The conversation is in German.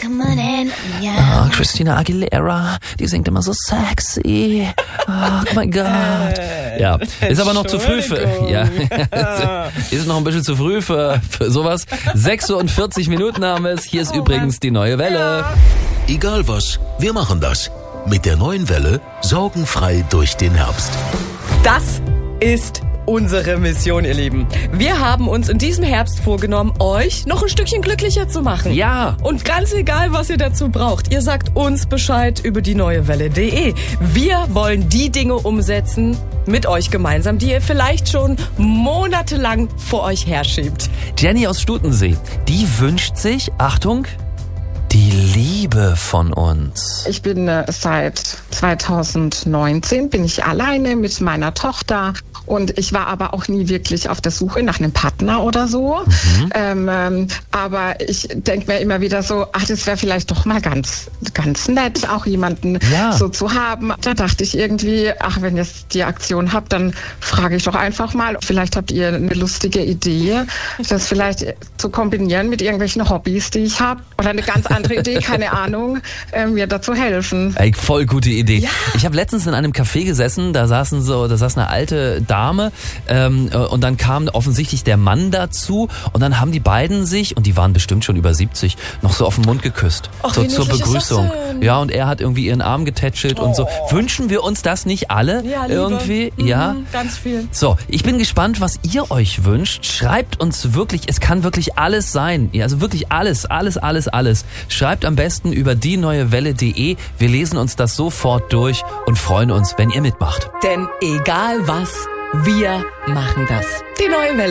come on in, yeah. Oh, Christina Aguilera, die singt immer so sexy. Oh mein Gott. Ja, ist aber noch zu früh für, ja, ist noch ein bisschen zu früh für sowas. 46 Minuten haben wir es. Hier ist übrigens die neue Welle. Egal was, wir machen das. Mit der neuen Welle sorgenfrei durch den Herbst. Das ist unsere Mission, ihr Lieben. Wir haben uns in diesem Herbst vorgenommen, euch noch ein Stückchen glücklicher zu machen. Ja. Und ganz egal, was ihr dazu braucht, ihr sagt uns Bescheid über die neuewelle.de. Wir wollen die Dinge umsetzen mit euch gemeinsam, die ihr vielleicht schon monatelang vor euch herschiebt. Jenny aus Stutensee, die wünscht sich, Achtung, die Liebe von uns. Ich bin seit 2019 bin ich alleine mit meiner Tochter und ich war aber auch nie wirklich auf der Suche nach einem Partner oder so. Aber ich denke mir immer wieder so, das wäre vielleicht doch mal ganz nett, auch jemanden so zu haben. Da dachte ich irgendwie, wenn ihr die Aktion habt, dann frage ich doch einfach mal, vielleicht habt ihr eine lustige Idee, das vielleicht zu kombinieren mit irgendwelchen Hobbys, die ich habe oder eine ganz andere Idee, keine Ahnung, mir dazu helfen. Ey, voll gute Idee. Ja. Ich habe letztens in einem Café gesessen, da saß eine alte Dame und dann kam offensichtlich der Mann dazu und dann haben die beiden sich, und die waren bestimmt schon über 70, noch so auf den Mund geküsst. Ach, so wie zur niedlich ist Begrüßung. das denn? Ja, und er hat irgendwie ihren Arm getätschelt und so. Wünschen wir uns das nicht alle Ja, Liebe. irgendwie? Ja. Ganz viel. So, ich bin gespannt, was ihr euch wünscht. Schreibt uns wirklich, es kann wirklich alles sein. Ja, also wirklich alles. Schreibt am besten über dieneuewelle.de. Wir lesen uns das sofort durch und freuen uns, wenn ihr mitmacht. Denn egal was, wir machen das. Die neue Welle.